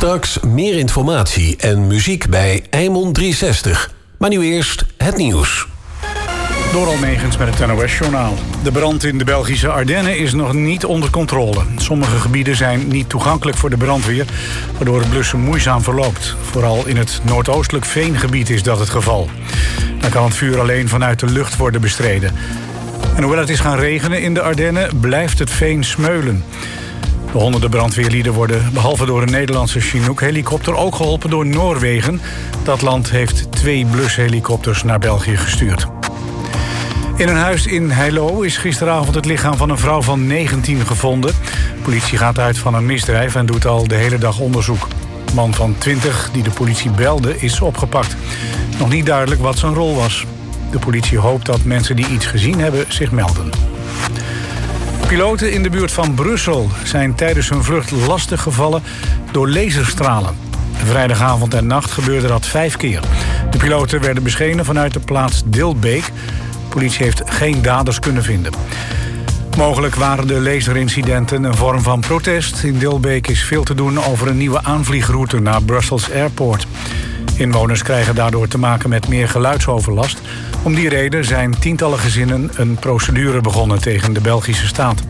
Straks meer informatie en muziek bij Eimond 360. Maar nu eerst het nieuws. Door Almegens met het NOS-journaal. De brand in de Belgische Ardennen is nog niet onder controle. Sommige gebieden zijn niet toegankelijk voor de brandweer, waardoor het blussen moeizaam verloopt. Vooral in het noordoostelijk veengebied is dat het geval. Daar kan het vuur alleen vanuit de lucht worden bestreden. En hoewel het is gaan regenen in de Ardennen, blijft het veen smeulen. De honderden brandweerlieden worden behalve door een Nederlandse Chinook-helikopter ook geholpen door Noorwegen. Dat land heeft 2 blushelikopters naar België gestuurd. In een huis in Heilo is gisteravond het lichaam van een vrouw van 19 gevonden. De politie gaat uit van een misdrijf en doet al de hele dag onderzoek. De man van 20 die de politie belde is opgepakt. Nog niet duidelijk wat zijn rol was. De politie hoopt dat mensen die iets gezien hebben zich melden. Piloten in de buurt van Brussel zijn tijdens hun vlucht lastig gevallen door laserstralen. Vrijdagavond en nacht gebeurde dat 5 keer. De piloten werden beschenen vanuit de plaats Dilbeek. De politie heeft geen daders kunnen vinden. Mogelijk waren de laserincidenten een vorm van protest. In Dilbeek is veel te doen over een nieuwe aanvliegroute naar Brussels Airport. Inwoners krijgen daardoor te maken met meer geluidsoverlast. Om die reden zijn tientallen gezinnen een procedure begonnen tegen de Belgische staat.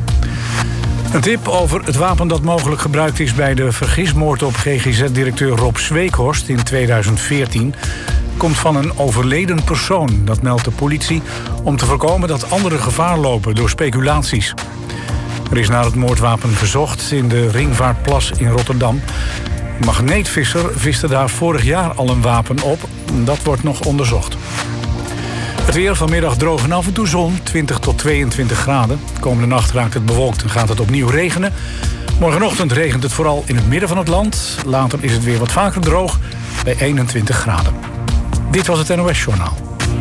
Een tip over het wapen dat mogelijk gebruikt is bij de vergismoord op GGZ-directeur Rob Zweekhorst in 2014... komt van een overleden persoon, dat meldt de politie, om te voorkomen dat anderen gevaar lopen door speculaties. Er is naar het moordwapen gezocht in de Ringvaartplas in Rotterdam. Een magneetvisser viste daar vorig jaar al een wapen op. Dat wordt nog onderzocht. Het weer vanmiddag droog en af en toe zon, 20 tot 22 graden. Komende nacht raakt het bewolkt en gaat het opnieuw regenen. Morgenochtend regent het vooral in het midden van het land. Later is het weer wat vaker droog, bij 21 graden. Dit was het NOS-journaal.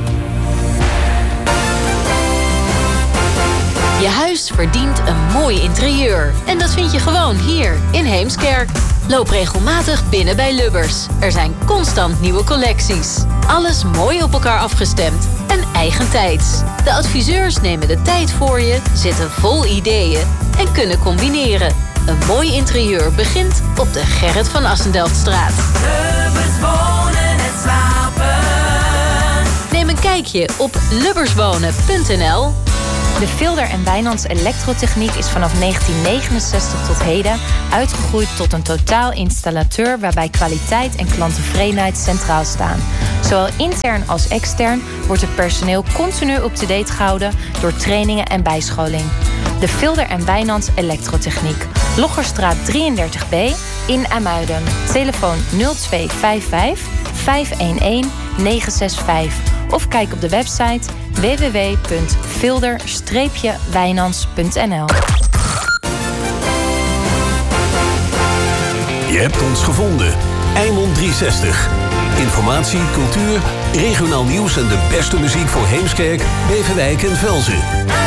Je huis verdient een mooi interieur. En dat vind je gewoon hier in Heemskerk. Loop regelmatig binnen bij Lubbers. Er zijn constant nieuwe collecties. Alles mooi op elkaar afgestemd en eigentijds. De adviseurs nemen de tijd voor je, zitten vol ideeën en kunnen combineren. Een mooi interieur begint op de Gerrit van Assendelftstraat. Lubbers wonen en slapen. Neem een kijkje op lubberswonen.nl. De Vilder en Wijnands Elektrotechniek is vanaf 1969 tot heden uitgegroeid tot een totaalinstallateur waarbij kwaliteit en klanttevredenheid centraal staan. Zowel intern als extern wordt het personeel continu up-to-date gehouden door trainingen en bijscholing. De Vilder en Wijnands Elektrotechniek. Loggerstraat 33B in Amuiden. Telefoon 0255 511 965. Of kijk op de website www.vilder-wijnands.nl. Je hebt ons gevonden. Eimond 360. Informatie, cultuur, regionaal nieuws en de beste muziek voor Heemskerk, Beverwijk en Velzen.